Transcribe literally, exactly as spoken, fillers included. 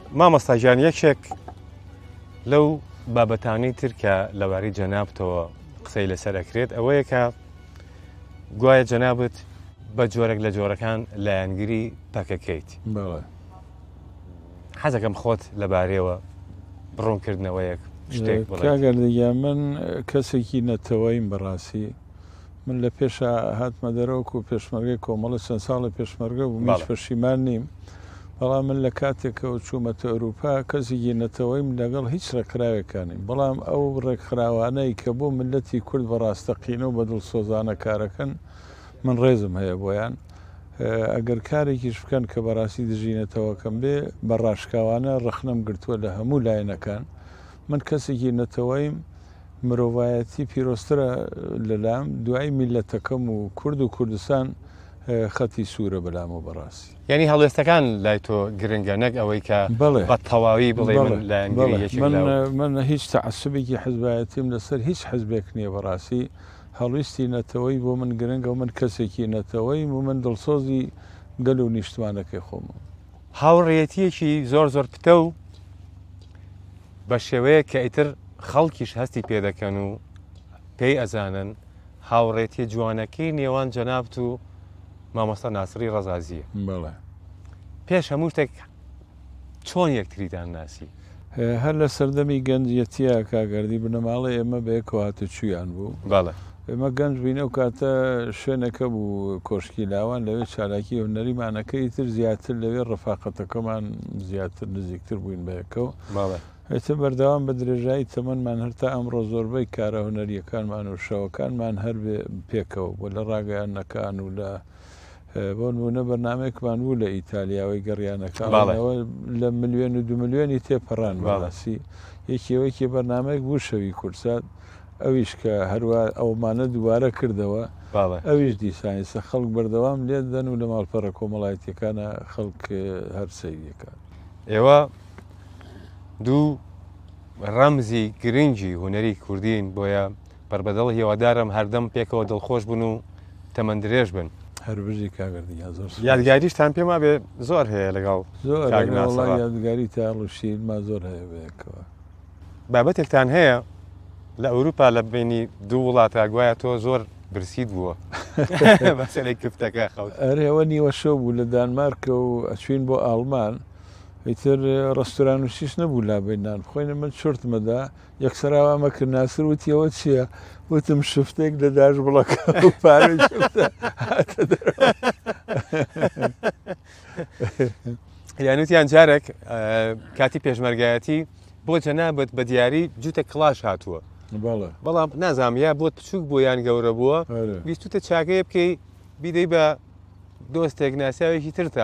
مامۆستاژیان یەکێک لەو بابەتانەی تر کە لەواری جەنابتەوە قسەی لەسەر ئەکرێت ئەوەیە کە گوایە جەنابەت بە جۆرەك لە جۆرەکان لایەنگیری پەکەکەیت. حەزەکەم خۆت لەبارەیەوە بڕوونکردنەوەیەک شتێک بڵێ. کاگەردەگیان من کەسێکی نەتەوەیم بەڕاستی من لە پێشە هاتمە دەرەوەکو و پێشمەرگەی کۆمەڵە چەند ساڵی پێشمەرگە بوو میش پەشیمان نیم، بەڵام من لە کاتێکەوە چوومەتە ئەوروپا کەسێکی نەتەوەیم لەگەڵ هیچ ڕێکخراوێکانیم، بەڵام ئەو ڕێکخراوانەی کە بۆ ملەتی کورد بەڕاستەقینە و بە دڵسۆزانە کارەکەن من ڕێزم هەیە بۆیان. ئەگەر کارێکیش بکەن کە بەڕاستی دژینەتەوەکەم بێ بەڕاشکاوانە ڕخنەم گرتووە لە هەموو لایەنەکان. من کەسێکی نەتەوەیم مرۆڤایەتی پیرۆسترە لەلام دوای میلەتەکەم و کورد و کوردستان خەتی سوورە بەلام و بەڕاستی. یعنی هەڵوێستەکان لای تۆ گرنگە نەک ئەوەی کە بە تەواوی بڵێ من هیچ تەعەسوبێکی حزبایەتیم لەسەر هیچ حزبێک نییە بەڕاستی. هەڵویستی نەتەوەی بۆ من گرنگە و من کەسێکی نەتەوەیم و من دڵسۆزی گەل و نیشتوانەکەی خۆم. هاوڕێیەتیەکی زۆر زۆر پتە و بە شێوەیە کە ئیتر خەڵکیش هەستی پێ دەکەن و پێی ئەزانن هاوڕێتی جوانەکەی نێوان جەنابەت و مامۆستا ناسری ڕەزازیە. بەڵێ پێش هەموو شتێک چۆن یەکتریتان ناسی؟ هەر لە سەردەمی گەنجەتیە کاگەردی بنەماڵی ئێمە بە یەکەوە هاتوچوویان بوو. بەڵێ ئێمە گەنج بینە و کاتە شوێنەکە بوو کۆشکی لاوان لەوێ چالاکی هونەریمانەکەی تر زیاتر لەوێ ڕەفاقەتەکەمان زیاتر نزیکتر بووین بە یەکەوە. ئێتە بەردەوام بە درێژایی تەمەنمان هەرتا ئەمڕۆ زۆربەی کارە هونەریەکانمان و شەوەکانمان هەر پێکەوە بۆ لە ڕاگەیانەکان و لە بۆ نمونە بەرنامێکمان بوو لە ئیتالیاوەی گەڕیانەکانەوە لە ملیۆن و دو ملیۆنی تێپەڕان باڵاسی یەکێوەیەکی بەرنامێک بوو شەوی کورسات ئەویش کە هەروە ئەومانە دووارە کردەوە ئەویش دیسانیسە خەڵک بەردەوام لێ دەن و لە ماڵپەڕە کۆمەڵایەتیەکانە خەڵک هەر سەیریەکان. ئێوە دوو ڕەمزی گرنگی هونەری کوردین بۆیە بربەدڵ هێوادارم هەردەم پێکەوە دڵخۆش بن و تەمەند درێژ بن. هەربژی کاگەردی زۆر یادگاریشتان پێما بێ زۆر هەیە لەگەڵ زۆر یادگاری تاڵوشیلما زۆر هەیە بەیەکەوە. بابەتێکتان هەیە لە ئەوروپا لە بینی دوو وڵاتە گوایە تۆ زۆر برسید بووە بەسەری کفتەکە خەوت. ئەرێەوە نیوە شەو بوو لە دانمارکە و ئەچوین بۆ ئاڵمان ئیتر ڕستوران و شیش نەبوو لا بینان بخۆینە من چرتمەدا یەکسەراوە ئەمە کرد ناسر وتیەوە چییە؟ وتم شفتێک لە داش بڵەکە و پارە هاتە دەرەوە. یانوتیان جارێک کاتی پێشمەرگایەتی بۆ جەنابەت بە دیاری جوتە کڵاش هاتووە. بەڵام نازام یا بۆت بچووک بۆ یان گەورە بووە ویستوتە چاکەیە بکەی بیدەی بە دۆستێک ناسیاوێکی ترتە